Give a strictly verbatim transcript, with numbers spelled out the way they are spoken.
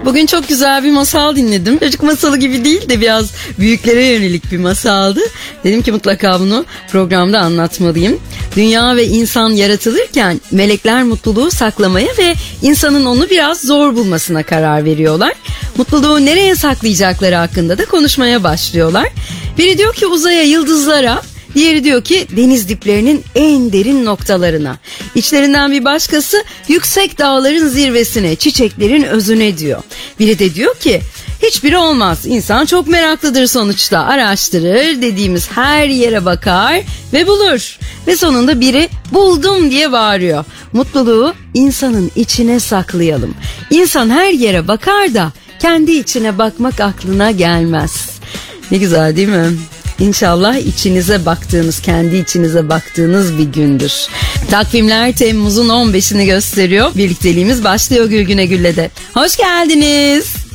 Bugün çok güzel bir masal dinledim. Çocuk masalı gibi değil de biraz büyüklere yönelik bir masaldı. Dedim ki mutlaka bunu programda anlatmalıyım. Dünya ve insan yaratılırken melekler mutluluğu saklamaya ve insanın onu biraz zor bulmasına karar veriyorlar. Mutluluğu nereye saklayacakları hakkında da konuşmaya başlıyorlar. Biri diyor ki uzaya, yıldızlara, diğeri diyor ki deniz diplerinin en derin noktalarına. İçlerinden bir başkası yüksek dağların zirvesine, çiçeklerin özüne diyor. Biri de diyor ki hiçbiri olmaz. İnsan çok meraklıdır sonuçta. Araştırır, dediğimiz her yere bakar ve bulur. Ve sonunda biri buldum diye bağırıyor. Mutluluğu insanın içine saklayalım. İnsan her yere bakar da kendi içine bakmak aklına gelmez. Ne güzel değil mi? İnşallah içinize baktığınız, kendi içinize baktığınız bir gündür. Takvimler Temmuz'un on beşini gösteriyor. Birlikteliğimiz başlıyor Gülgüne Gülle'de. Hoş geldiniz.